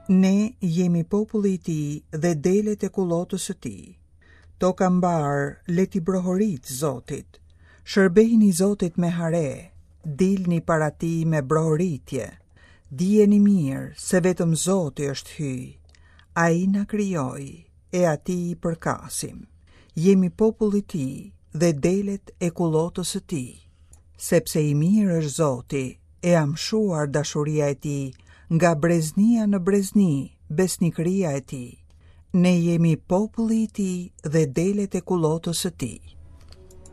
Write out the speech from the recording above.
Ne jemi populli i tij dhe delet e kullotës së tij. Toka mbar leti brohorit Zotit. Shërbejni Zotit me hare, dilni para tij me brohoritje. Dijeni mirë se vetëm Zoti është hyj. Ai na krijoi e atij i përkasim. Jemi populli i tij dhe delet e kullotës së tij. Sepse i mirë është Zoti e amshuar dashuria e tij nga breznia në brezni, besnikëria e tij. Ne jemi populli i tij dhe delet e kullotës së tij.